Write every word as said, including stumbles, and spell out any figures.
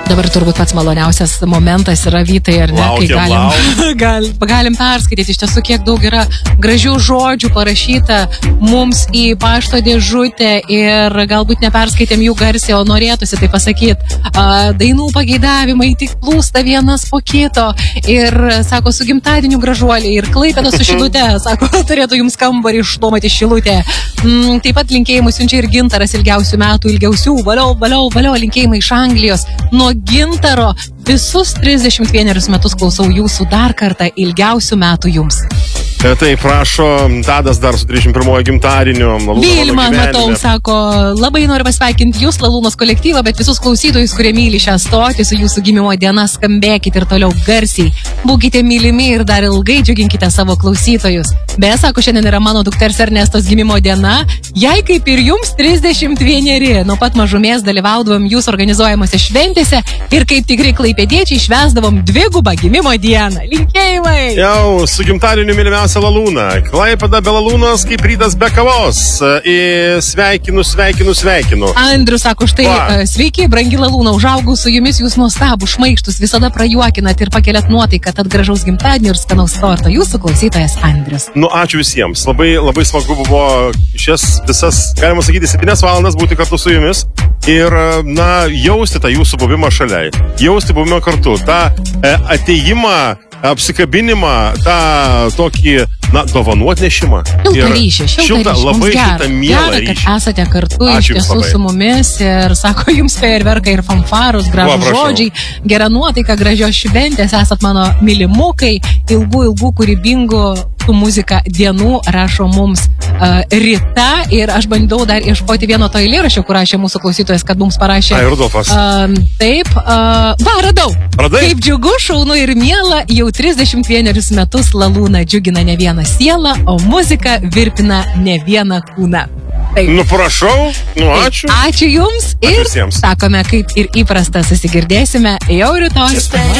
Dabar turbūt pats maloniausias momentas yra, Vytai, ar ne, Laukiam, kai galim, gal, galim perskaityti. Iš tiesų, kiek daug yra gražių žodžių parašyta mums į pašto dėžutę ir galbūt neperskaitėm jų garsiai, o norėtųsi tai pasakyti. Dainų pageidavimai tik plūsta vienas po kito ir, sako, su gimtadieniu gražuoliai ir Klaipėda su Šilute, sako, turėtų jums kambarį išnuomoti Šilutė. Mm, taip pat linkėjimų siunčia ir Gintaras, ilgiausių metų, ilgiausių, valiau, valiau, valiau, linkėjimai iš Anglijos. Nuo Gintaro visus trisdešimt vienerius metus klausau jūsų, dar kartą ilgiausių metų jums. Tai prašo Tadas dar su trisdešimt pirmojo gimtadieniu. Vilma, matau, sako, labai noriu pasveikinti jūs, Lalūnos kolektyvą, bet visus klausytojus, kurie myli šią stotį, su jūsų gimimo diena skambėkite ir toliau garsiai. Būkite mylimi ir dar ilgai džiuginkite savo klausytojus. Beje, sako, šiandien yra mano dukters Ernestos gimimo diena. Jai kaip ir jums trisdešimt vieneri. Nuo pat mažumės dalyvaudavom jūsų organizuojamose šventėse ir kaip tikrai klaipėdiečiai švęsdavom dvigubą gimimo dieną. Linkėjimai! Jau, su gimtadieniu mylimiausia Lalūna. Klaipėda be Lalūnos kaip rytas be kavos. I, sveikinu, sveikinu, sveikinu. Andrius sako, štai, Va. sveiki, brangi Lalūna, užaugau su jumis, jūs nuostabų, šmaikštus, visada prajuokinat ir pakeliat nuotaiką, tad gražaus gimtadienio ir skanaus torto. Jūsų klausytojas Andrius. Nu, ačiū visiems. Labai, labai smagu buvo šias visas, galima sakyti, septynias valandas būti kartu su jumis ir, na, jausti tą jūsų buvimą šalia. Jausti buvimą kartu. tą e, ateimą, apsikabinimą, tą tokį, na, dovanų atnešimą. Šiltą ryšį, šiltą ryšį. Labai šiltą mielą ryšį. ryšį. Kad esate kartu Ačiū iš jums tiesų labai. su mumis ir sako jums fejerverkai ir fanfarus, gražų Va, prašau. žodžiai, gera nuotaika, gražios šventės, esat mano mylimukai, ilgų, ilgų, kūrybingų tų muzika dienų rašo mums uh, Rita ir aš bandau dar ieškoti vieno to eilėraščio, kur rašė mūsų klausytojas, kad mums parašė. Ai, Rudolfas. Uh, taip, uh, va, radau. Radai? Kaip džiugu, šaunu ir miela, jau trisdešimt vienerius metus Lalūna džiugina ne vieną sielą, o muzika virpina ne vieną kūną. Taip. Nu, prašau, nu, ačiū. Ačiū jums ir visiems. sakome, kaip ir įprasta, susigirdėsime jau rytoj.